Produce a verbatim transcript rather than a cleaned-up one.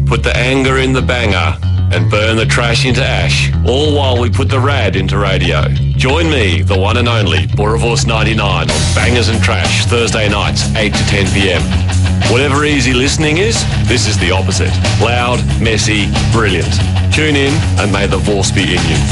put the anger in the banger, and burn the trash into ash, all while we put the rad into radio. Join me, the one and only Boerewors ninety-nine on Bangers and Trash, Thursday nights, eight to ten p.m. Whatever easy listening is, this is the opposite. Loud, messy, brilliant. Tune in and may the Vorse be in you.